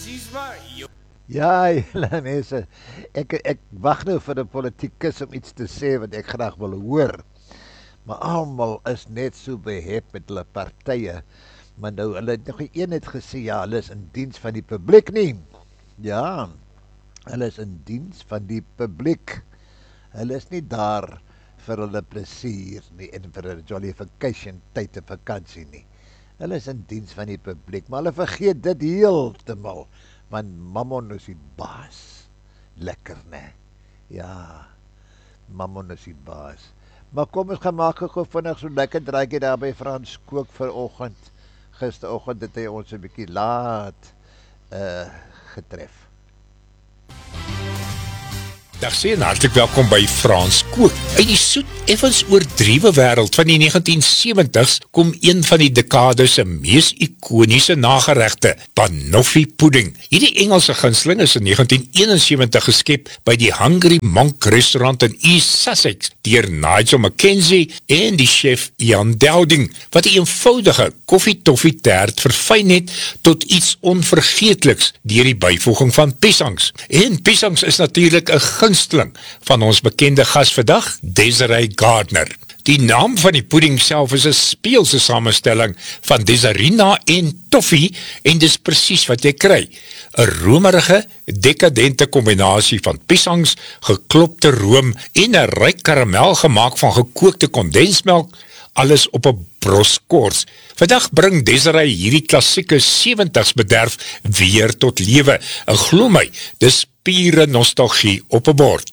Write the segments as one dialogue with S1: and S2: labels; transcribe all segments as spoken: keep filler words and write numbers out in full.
S1: Ja, julle mense, ek, ek wag nou vir 'n politikus om iets te sê wat ek graag wil hoor. Maar almal is net so behep met hulle partye. Maar nou, hulle het nog een het gesê, ja, hulle is in diens van die publiek nie. Ja, hulle is in diens van die publiek. Hulle is nie daar vir hulle plesier nie en vir 'n jollification tyd en vakansie nie. Hulle is in diens van die publiek, maar hulle vergeet dit heeltemal. Want Mammon is die baas. Lekker, ne? Ja, Mammon is die baas. Maar kom ons gaan maak gou vinnig so lekker draaitjie daar by Frans Kook vanoggend. Gisteroggend het hy ons 'n bietjie laat uh, getref.
S2: Dag sê en hartelijk welkom by Frans Kook. Uit die soet, effens oordrewe wêreld van die negentien sewentig's kom een van die dekades se mees ikoniese nageregte, banoffee pudding. Hierdie Engelse gunsteling is in negentien eenensewentig geskep by die Hungry Monk restaurant in East Sussex deur Nigel Mackenzie en die chef Jan Dowding, wat die eenvoudige koffie-toffee taart verfyn het tot iets onvergeetliks deur die byvoeging van piesangs. En piesangs is natuurlik 'n gunsteling van ons bekende gas vandag, Desiree Gardner. Die naam van die pudding self is 'n speelse samestelling van desserina en toffee en dis presies wat jy kry. 'n Romerige, dekadente kombinasie van piesangs, geklopte room en 'n ryk karamel gemaak van gekookte kondensmelk, alles op 'n broskors. Vandag bring Desiree hierdie klassieke sewentig's bederf weer tot lewe. En glo my, dis pure nostalgie op 'n bord.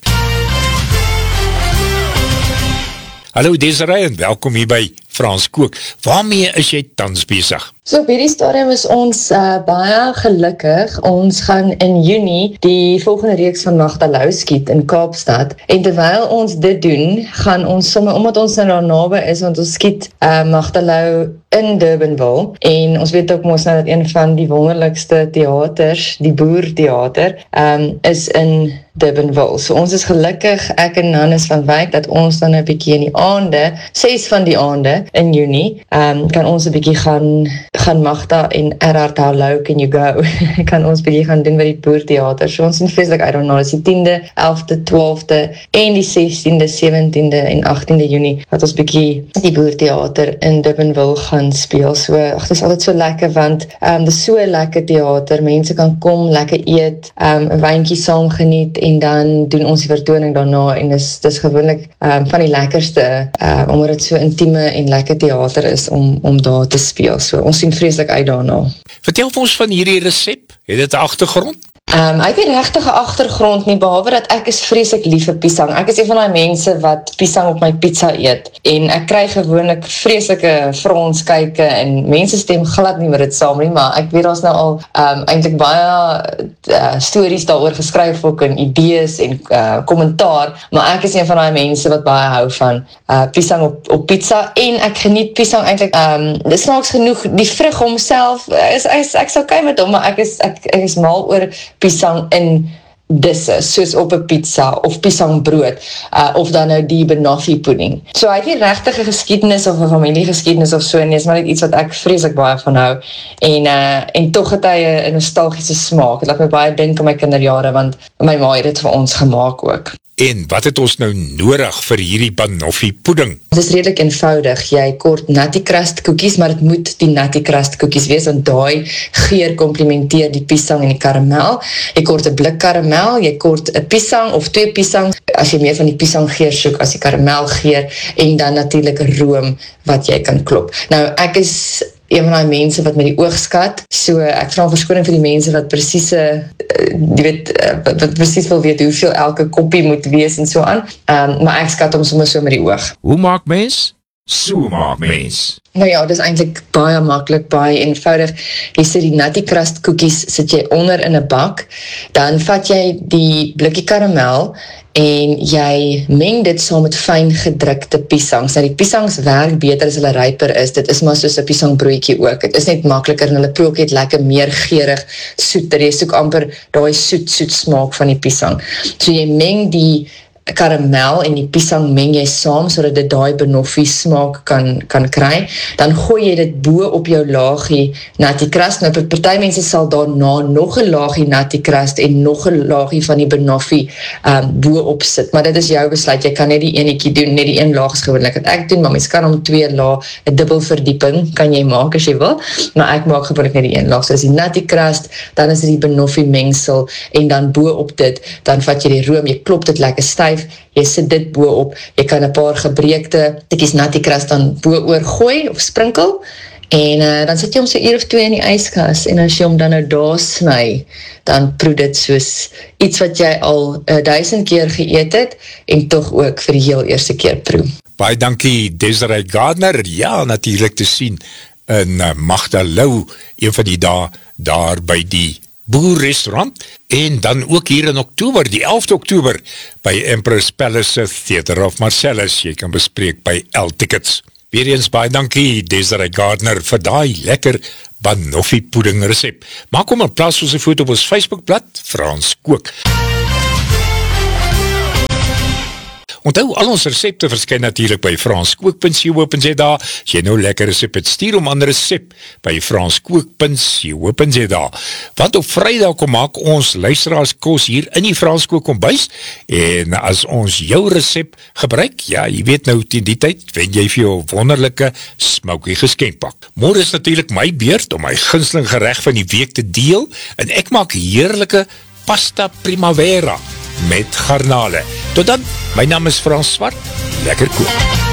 S2: Hallo Desiree en welkom hier by Frans Kook. Waarmee is jy tans besig?
S3: So op hierdie stadium is ons uh, baie gelukkig. Ons gaan in Junie die volgende reeks van Magdalou skiet in Kaapstad. En terwyl ons dit doen, gaan ons sommer, omdat ons nou daar naby is, want ons skiet uh, Magdalou in Durbanville. En ons weet ook mos nou dat een van die wonderlikste theaters, die Boer Theater, um, is in Durbanville. So ons is gelukkig, ek en Hannes van Wyk, dat ons dan 'n bietjie in die aande, ses van die aande in Junie, um, kan ons 'n bietjie gaan gaan Magda en Erhard How Low Can You Go kan ons bietjie gaan doen by die Boer Theater. So ons sien vreeslik uit daarna, dis die tiende, elfde, twaalfde en die sestiende, sewentiende en agtiende Junie wat ons bietjie die Boer Theater in Durbanville gaan speel. So ag, dit is altyd so lekker want um, dis so 'n lekker theater. Mense kan kom, lekker eet, um, 'n wyntjie saam geniet en dan doen ons die vertoning daarna en dis dis gewoonlik um, van die lekkerste uh, omdat dit so intieme en lekker theater is om om daar te speel. So ons sien vreeslik uit daarna.
S2: Vertel ons van hierdie resep. Het dit 'n agtergrond?
S3: Um, ek het regtig 'n agtergrond nie, behalwe dat ek is vreeslik lief vir piesang. Ek is een van die mense wat piesang op my pizza eet. En ek kry gewoonlik vreeslike fronskyke en mense stem glad nie met dit saam nie, maar ek weet daar's nou al um, eintlik baie uh, stories daaroor geskryf ook en idees en uh, kommentaar, maar ek is een van die mense wat baie hou van uh, piesang op, op pizza en ek geniet piesang eintlik, um, dis snaaks genoeg, die vrug homself, is, is, ek sou kei met hom, maar ek is, ek, ek is mal oor piesang in disse, soos op 'n pizza of piesangbrood, uh, of dan nou die banoffee pudding. So hy het nie regtige geskiedenis of 'n familiegeskiedenis of so nie, is maar net iets wat ek vreeslik baie van hou. En uh, en tog het hy 'n nostalgiese smaak. Dit laat my baie dink aan my kinderjare, want my ma het dit vir ons gemaak ook.
S2: En wat het ons nou nodig vir hierdie banoffee pudding?
S3: Dit is redelik eenvoudig. Jy kort nutty crust koekies, maar dit moet die nutty crust koekies wees, want daai geur komplementeer die piesang en die karamel. Jy kort 'n blik karamel, jy kort 'n piesang of twee piesang, as jy meer van die piesang geur soek as die karamel geur, en dan natuurlik 'n room wat jy kan klop. Nou, ek is een van die mense wat met die oog skat, so ek vra verskoning vir die mense wat presiese, uh, die weet, uh, wat, wat precies wil weet hoeveel elke koppie moet wees en so aan, um, maar ek skat hom sommer so met die oog.
S2: Hoe maak mens? So maak mens.
S3: Nou ja, dit is eintlik baie maklik, baie eenvoudig. Jy sit die nutty crust koekies sit jy onder in 'n bak, dan vat jy die blikkie karamel en jy meng dit saam met fyn gedrukte piesangs. Nou die piesangs werk beter as hulle ryper is. Dit is maar soos 'n piesangbroodjie ook. Dit is net makliker en hulle proe ook net lekker meer geurig, soeter. Jy soek amper daai soet soet smaak van die piesang. So jy meng die karamel en die piesang meng jy saam, so dat dit daai banoffee smaak kan, kan kry, dan gooi jy dit bo op jou laagie nutty crust. Nou, party mense sal daarna nog 'n laagie nutty crust en nog 'n laagie van die banoffee um, bo op sit, maar dit is jou besluit, jy kan net die enetjie doen, net die een laag is gewoonlik wat ek doen, maar mens kan om twee laag, 'n dubbel verdieping kan jy maak as jy wil, maar ek maak gewoonlik net die een laag, so as die nutty crust, dan is dit die banoffee mengsel, en dan bo op dit, dan vat jy die room, jy klop dit lekker styf, jy sit dit bo op, jy kan 'n paar gebreekte stukkies nutty crust dan bo oor gooi, of sprinkel, en uh, dan sit jy hom so uur of twee in die yskas, en as jy hom dan nou daar sny, dan proe dit soos iets wat jy al uh, duisend keer geëet het, en toch ook vir die heel eerste keer proe.
S2: Baie dankie Desiree Gardner, ja, natuurlijk te sien in uh, Magdalou, een van die dae daar by die Boerrestaurant, en dan ook hier in Oktober, die elfde Oktober, by Empress Palace Theater of Marcellus, jy kan bespreek by L-Tickets. Weer eens baie dankie Desiree Gardner vir daai lekker banoffee pudding recept. Maak om een plaas ons een foto op ons Facebookblad, Frans Kook. Onthou, al ons recepte verskyn natuurlijk by franskook punt co punt za. As jy nou lekker recept het, stuur om ander recept by franskook punt co punt za. Want op Vrydag kom maak ons luisteraars kos hier in die Franskook kombuis, en as ons jou recept gebruik, ja, jy weet nou, teen die tyd, wen jy vir jou wonderlijke smoky geskenkpak. Môre is natuurlijk my beurt om my gunsteling gerecht van die week te deel, en ek maak heerlijke pasta primavera met garnale. Tot dan, my naam is Frans Swart, lekker koop.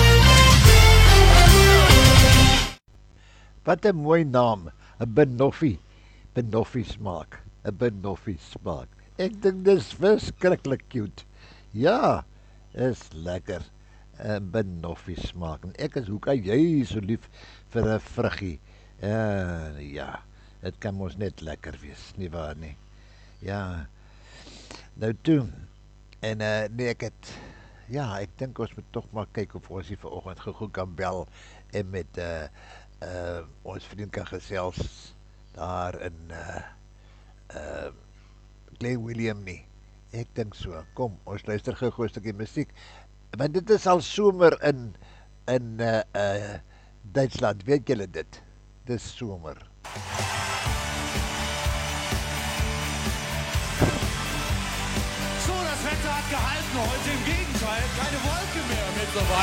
S1: Wat 'n mooi naam, 'n banoffee, banoffee smaak, 'n banoffee smaak. Ek dink dis verskriklik cute. Ja, is lekker, 'n banoffee smaak. En ek is, hoe kan jy so lief vir 'n vruggie? Uh, ja, dit kan mos net lekker wees, nie waar nie? Ja, nou toe, en uh, nee, ek het, ja, ek dink ons moet toch maar kyk of ons hier vanoggend gegoed kan bel, en met uh, uh, ons vriend kan gesels, daar in uh, uh, Glen William nie. Ek dink so, kom, ons luister gou 'n stukkie musiek, want dit is al somer in, in uh, uh, Duitsland, weet julle dit? Dis somer.
S4: So, das Wetter hat gehalten heute, im Gegenteil, keine Wolke mehr mittlerweile.